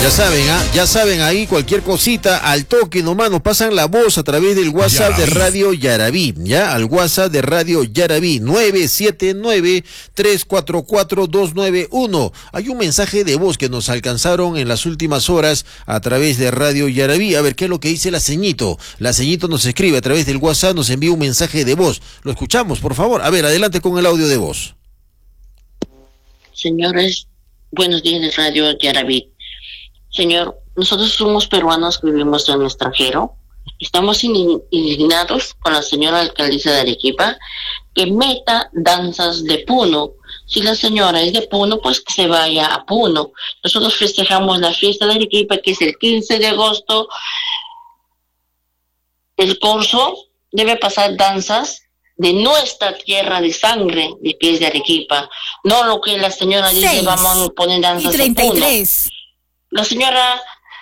Ya saben, ahí cualquier cosita al toque nomás nos pasan la voz a través del WhatsApp de Radio Yarabí, ya, al WhatsApp de Radio Yarabí, 979-344-291. Hay un mensaje de voz que nos alcanzaron en las últimas horas a través de Radio Yarabí. A ver, ¿qué es lo que dice la Ceñito? La Ceñito nos escribe a través del WhatsApp, nos envía un mensaje de voz. Lo escuchamos, por favor. A ver, adelante con el audio de voz. Señores, buenos días de Radio Yarabí. Señor, nosotros somos peruanos que vivimos en el extranjero. Estamos indignados con la señora alcaldesa de Arequipa que meta danzas de Puno. Si la señora es de Puno, pues que se vaya a Puno. Nosotros festejamos la fiesta de Arequipa, que es el 15 de agosto. El corso debe pasar danzas de nuestra tierra de sangre, de que es de Arequipa. No lo que la señora dice, vamos a poner danzas de Puno. La señora,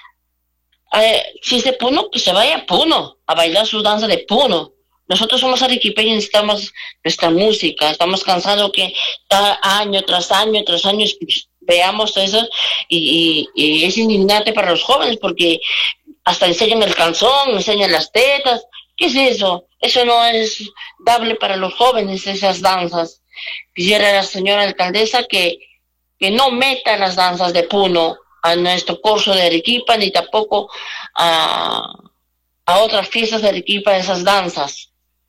si es de Puno, que se vaya a Puno, a bailar su danza de Puno. Nosotros somos arequipeños, necesitamos nuestra música. Estamos cansados que año tras año veamos eso y es indignante para los jóvenes porque hasta enseñan el calzón, enseñan las tetas. ¿Qué es eso? Eso no es dable para los jóvenes, esas danzas. Quisiera la señora alcaldesa que no meta las danzas de Puno a nuestro corso de Arequipa, ni tampoco a otras fiestas de Arequipa, esas danzas.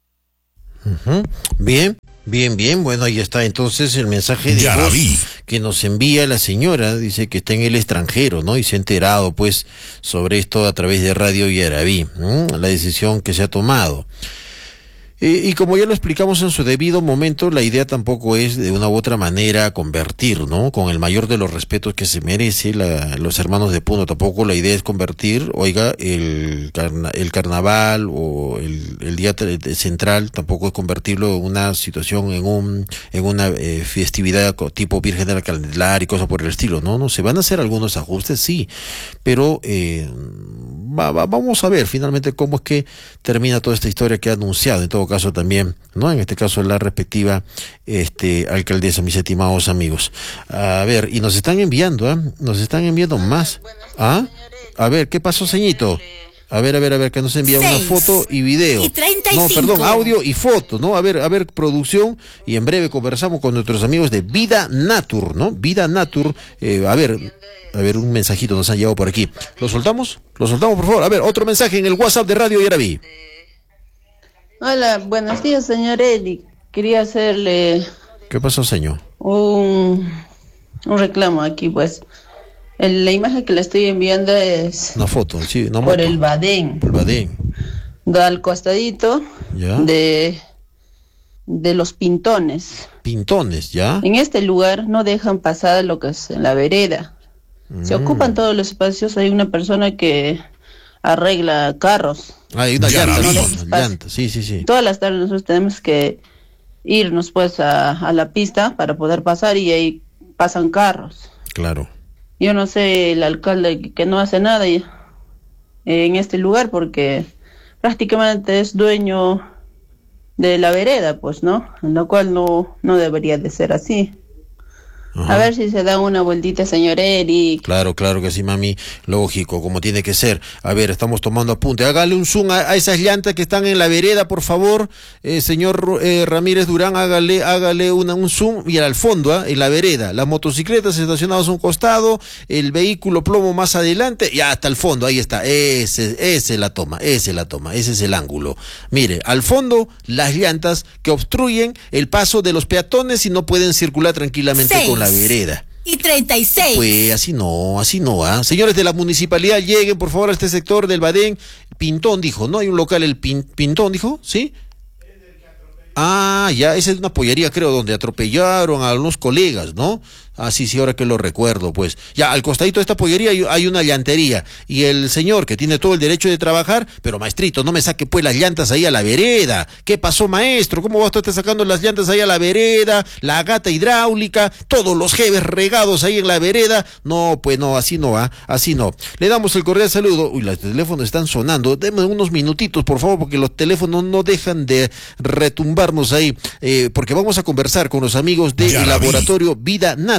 Bien. Bueno, ahí está entonces el mensaje de voz que nos envía la señora. Dice que está en el extranjero, ¿no? Y se ha enterado, pues, sobre esto a través de Radio Yarabí, la decisión que se ha tomado. Y como ya lo explicamos en su debido momento, la idea tampoco es de una u otra manera convertir, ¿no? Con el mayor de los respetos que se merece los hermanos de Puno. Tampoco la idea es convertir, oiga, el carnaval o el día central, tampoco es convertirlo en una situación, en una festividad tipo Virgen de la Candelaria y cosas por el estilo, ¿no? No, se van a hacer algunos ajustes, sí, pero vamos a ver finalmente cómo es que termina toda esta historia que ha anunciado, en todo caso también, ¿no? En este caso la respectiva alcaldesa, mis estimados amigos. A ver, y nos están enviando más. ¿Ah? A ver, ¿qué pasó, Ceñito? A ver, que nos envía una foto y video. No, perdón, audio y foto, ¿no? A ver, producción, y en breve conversamos con nuestros amigos de Vida Natur, ¿no? Vida Natur, a ver, un mensajito nos han llevado por aquí. ¿Lo soltamos, por favor? A ver, otro mensaje en el WhatsApp de Radio Yarabí. Hola, buenos días, señor Eli. Quería hacerle... ¿Qué pasó, señor? Un reclamo aquí, pues. La imagen que le estoy enviando es... Una foto, sí, una por moto. el Badén. Por el Badén. Al costadito ¿ya? de los Pintones. Pintones, ¿ya? En este lugar no dejan pasar lo que es en la vereda. Se ocupan todos los espacios. Hay una persona que arregla carros. Hay una llanta, sí. Todas las tardes nosotros tenemos que irnos pues a la pista para poder pasar y ahí pasan carros. Claro. Yo no sé el alcalde que no hace nada en este lugar porque prácticamente es dueño de la vereda, pues, ¿no? En lo cual no debería de ser así. Ajá. A ver si se da una vueltita, señor Eric. Claro que sí, mami, lógico, como tiene que ser. A ver, estamos tomando apunte. Hágale un zoom a esas llantas que están en la vereda, por favor. Señor Ramírez Durán, hágale un zoom. Y al fondo, en la vereda, las motocicletas estacionadas a un costado, el vehículo plomo más adelante, y hasta el fondo, ahí está. Esa es la toma, ese es el ángulo. Mire, al fondo, las llantas que obstruyen el paso de los peatones y no pueden circular tranquilamente con la vereda. Y 36. Pues así no, Señores de la municipalidad, lleguen por favor a este sector del Badén. Pintón dijo, ¿no? Hay un local, el Pintón dijo, ¿sí? Ya, esa es una pollería, creo, donde atropellaron a unos colegas, ¿no? Sí, ahora que lo recuerdo, pues. Ya, al costadito de esta pollería hay una llantería. Y el señor, que tiene todo el derecho de trabajar, pero maestrito, no me saque pues las llantas ahí a la vereda. ¿Qué pasó, maestro? ¿Cómo va a estar sacando las llantas ahí a la vereda? La gata hidráulica, todos los jebes regados ahí en la vereda. No, pues no, así no, así no. Le damos el cordial saludo. Uy, los teléfonos están sonando. Denme unos minutitos, por favor, porque los teléfonos no dejan de retumbarnos ahí. Porque vamos a conversar con los amigos del laboratorio Vida Natur.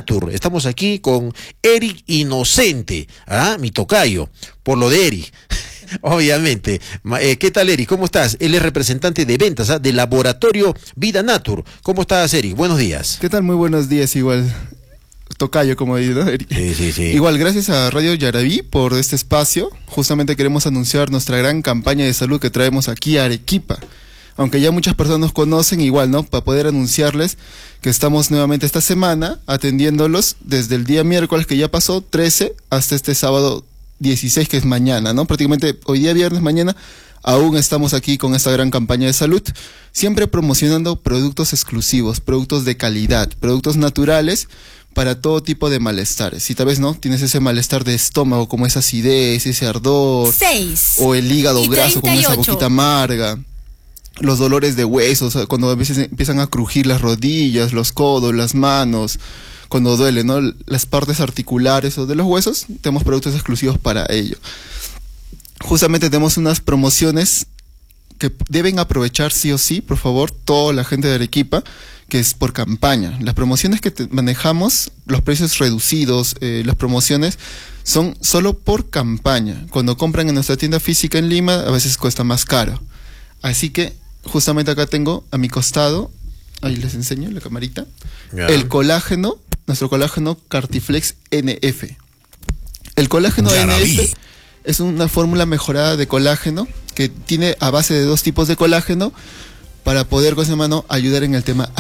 Natur. Estamos aquí con Eric Inocente, mi tocayo, por lo de Eric. Obviamente. ¿Qué tal, Eric? ¿Cómo estás? Él es representante de ventas del laboratorio Vida Natur. ¿Cómo estás, Eric? Buenos días. ¿Qué tal? Muy buenos días, igual. Tocayo, como digo, ¿no, Eric? Sí. Igual, gracias a Radio Yaraví por este espacio. Justamente queremos anunciar nuestra gran campaña de salud que traemos aquí a Arequipa. Aunque ya muchas personas nos conocen, igual, ¿no? Para poder anunciarles que estamos nuevamente esta semana atendiéndolos desde el día miércoles que ya pasó, 13, hasta este sábado 16, que es mañana, ¿no? Prácticamente hoy día viernes, mañana, aún estamos aquí con esta gran campaña de salud, siempre promocionando productos exclusivos, productos de calidad, productos naturales para todo tipo de malestares. Si tal vez no tienes ese malestar de estómago, como esa acidez, ese ardor, 6 o el hígado graso, 38. como esa boquita amarga, los dolores de huesos, cuando a veces empiezan a crujir las rodillas, los codos, las manos, cuando duele, ¿no? Las partes articulares o de los huesos, tenemos productos exclusivos para ello. Justamente tenemos unas promociones que deben aprovechar sí o sí, por favor, toda la gente de Arequipa, que es por campaña. Las promociones que manejamos, los precios reducidos, las promociones son solo por campaña. Cuando compran en nuestra tienda física en Lima, a veces cuesta más caro. Así que justamente acá tengo a mi costado, ahí les enseño la camarita, el colágeno, nuestro colágeno Cartiflex NF. El colágeno NF es una fórmula mejorada de colágeno que tiene a base de 2 tipos de colágeno para poder, con esa mano, ayudar en el tema